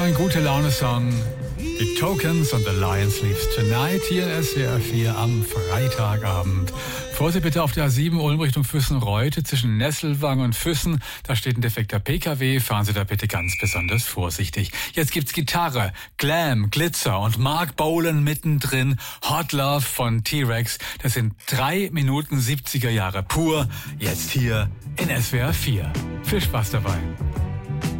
Ein Gute-Laune-Song. Die Tokens und The Lion Sleeps Tonight hier in SWR 4 am Freitagabend. Vorsicht bitte auf der A7 Ulm Richtung Füssen-Reute zwischen Nesselwang und Füssen. Da steht ein defekter PKW. Fahren Sie da bitte ganz besonders vorsichtig. Jetzt gibt's Gitarre, Glam, Glitzer und Mark Bolan mittendrin. Hot Love von T-Rex. Das sind 3 Minuten 70er Jahre pur. Jetzt hier in SWR 4. Viel Spaß dabei.